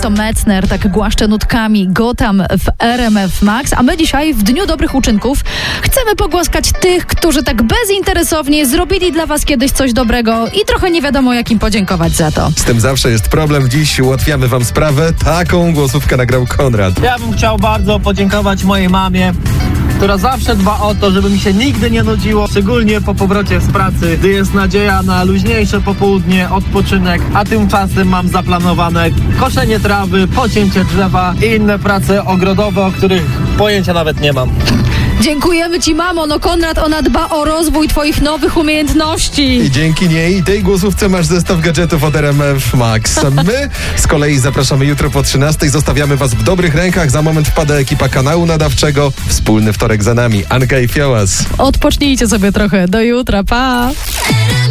Otto Metzner tak głaszcze nutkami Gotham w RMF Max, a my dzisiaj w Dniu Dobrych Uczynków chcemy pogłaskać tych, którzy tak bezinteresownie zrobili dla was kiedyś coś dobrego i trochę nie wiadomo, jak im podziękować za to. Z tym zawsze jest problem. Dziś ułatwiamy wam sprawę. Taką głosówkę nagrał Konrad. Ja bym chciał bardzo podziękować mojej mamie, która zawsze dba o to, żeby mi się nigdy nie nudziło, szczególnie po powrocie z pracy, gdy jest nadzieja na luźniejsze popołudnie, odpoczynek, a tymczasem mam zaplanowane koszenie trawy, pocięcie drzewa i inne prace ogrodowe, o których pojęcia nawet nie mam. Dziękujemy ci, mamo. No Konrad, ona dba o rozwój twoich nowych umiejętności. I dzięki niej i tej głosówce masz zestaw gadżetów od RMF Max. My z kolei zapraszamy jutro po 13:00. Zostawiamy was w dobrych rękach. Za moment wpada ekipa kanału nadawczego. Wspólny wtorek za nami. Anka i Fiołas. Odpocznijcie sobie trochę. Do jutra. Pa!